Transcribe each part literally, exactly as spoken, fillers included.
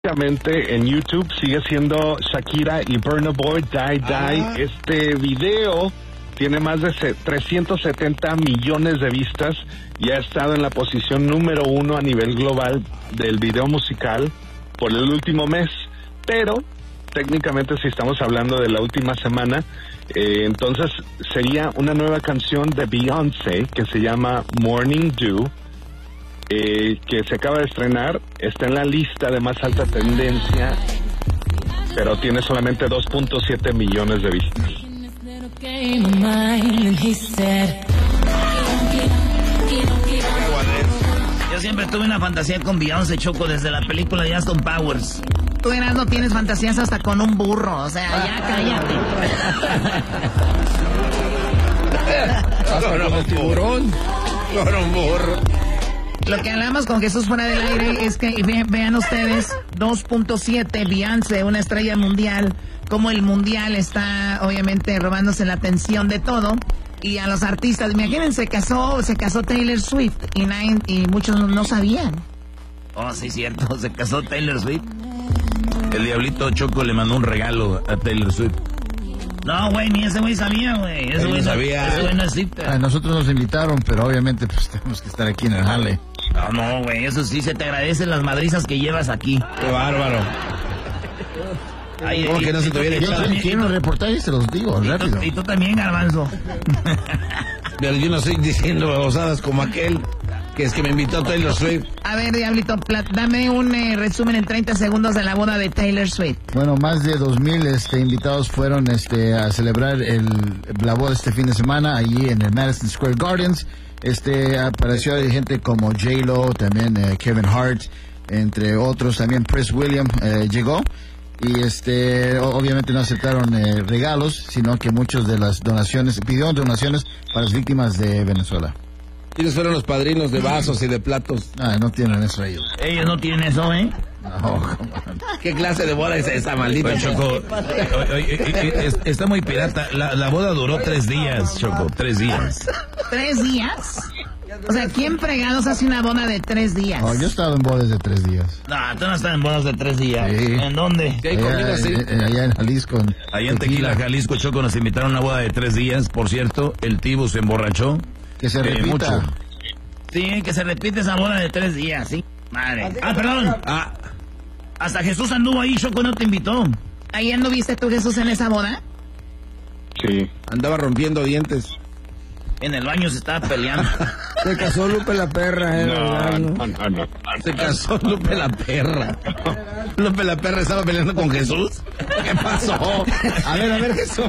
En YouTube sigue siendo Shakira y Burna Boy, Die Die. Ah. Este video tiene más de trescientos setenta millones de vistas y ha estado en la posición número uno a nivel global del video musical por el último mes. Pero técnicamente, si estamos hablando de la última semana, eh, entonces sería una nueva canción de Beyoncé que se llama Morning Dew. Eh, que se acaba de estrenar, está en la lista de más alta tendencia, pero tiene solamente dos punto siete millones de vistas. Yo siempre tuve una fantasía con Beyoncé, Choco, desde la película de Austin Powers. Tú, eras, no tienes fantasías hasta con un burro, o sea, ya cállate. Con un tiburón, con un burro. Lo que hablamos con Jesús fuera del aire es que ve, vean ustedes, dos punto siete, Beyoncé, una estrella mundial, como el mundial está obviamente robándose la atención de todo, y a los artistas, imagínense, se casó, se casó Taylor Swift, y, nadie, y muchos no sabían. Oh, sí, cierto, se casó Taylor Swift. El diablito Choco le mandó un regalo a Taylor Swift. No, güey, ni ese güey sabía, güey. Ese güey no sabía. Ese güey no existe. A nosotros nos invitaron, pero obviamente pues tenemos que estar aquí en el jale. No, no, güey, eso sí, se te agradecen las madrizas que llevas aquí. Qué bárbaro. Ay, ¿Cómo y, que no se te viene? Yo también quiero reportar y se los digo, y rápido. Tú, y tú también, Garbanzo. Pero yo no estoy diciendo babosadas como aquel que es que me invitó a Taylor Swift. A ver, Diablito, dame un eh, resumen en treinta segundos de la boda de Taylor Swift. Bueno, más de dos mil este, invitados fueron este, a celebrar el, la boda este fin de semana allí en el Madison Square Gardens. Este, apareció gente como J-Lo, también eh, Kevin Hart, entre otros, también Prince William eh, llegó. Y este, obviamente no aceptaron eh, regalos, sino que muchos de las donaciones, pidieron donaciones para las víctimas de Venezuela. ¿Quiénes fueron los padrinos de vasos y de platos? Ah, no tienen eso ellos. Ellos no tienen eso, ¿eh? No, ¿qué clase de boda es esa, maldita? Oye, Choco, oye, oye, es, está muy pirata. La, la boda duró tres días, Choco, tres días. ¿Tres días? O sea, ¿quién fregados hace una boda de tres días? Oh, yo he estado en bodas de tres días. No, tú no estás en bodas de tres días. Sí. ¿En dónde? ¿Sí hay comida así? Allá, allá en Jalisco. En Allá en Tequila, Jalisco, Choco, nos invitaron a una boda de tres días. Por cierto, el Tibu se emborrachó. Que se eh, repita. mucho. Sí, que se repite esa boda de tres días, ¿sí? Madre. Ah, perdón. Ah, Hasta Jesús anduvo ahí, Choco no te invitó. ¿Ahí anduviste tú, Jesús, en esa boda? Sí. andaba rompiendo dientes. En el baño se estaba peleando. Se casó Lupe la perra, eh. No, no, no, no. Se casó Lupe la perra. Lupe la perra estaba peleando con Jesús. ¿Qué pasó? A ver, a ver, Jesús.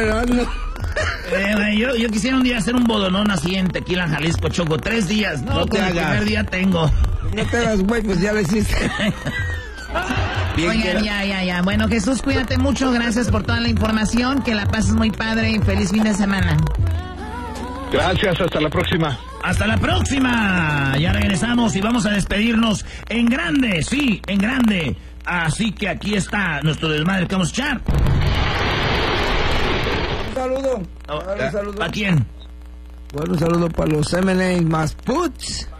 Eh, yo, yo quisiera un día hacer un bodonón así en Tequila, Jalisco, Choco. Tres días. No, No te con el hagas. primer día tengo. No te hagas, güey, pues ya lo hiciste. Bien, Oigan, quiera. ya, ya, ya. Bueno, Jesús, cuídate mucho. Gracias por toda la información. Que la pases muy padre y feliz fin de semana. Gracias, hasta la próxima. Hasta la próxima. Ya regresamos y vamos a despedirnos en grande, sí, en grande. Así que aquí está nuestro desmadre que vamos a echar. Un saludo. Oh, Un saludo. ¿A quién? Bueno, un saludo para los M and A más Puts.